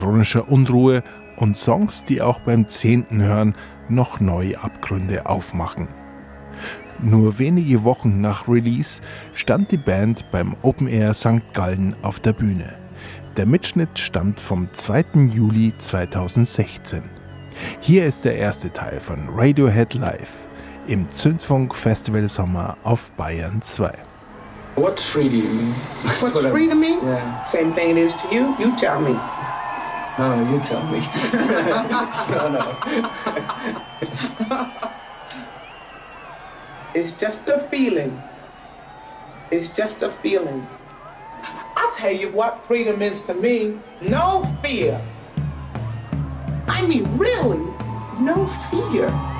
elektronischer Unruhe und Songs, die auch beim 10. Hören noch neue Abgründe aufmachen. Nur wenige Wochen nach Release stand die Band beim Open Air St. Gallen auf der Bühne. Der Mitschnitt stammt vom 2. Juli 2016. Hier ist der erste Teil von Radiohead Live im Zündfunk Festival Sommer auf Bayern 2. What's free to you? What's free to me? Yeah. Same thing it is to you. You tell me. No, you tell me. No. It's just a feeling. It's just a feeling. I'll tell you what freedom is to me. No fear. I mean, really, no fear.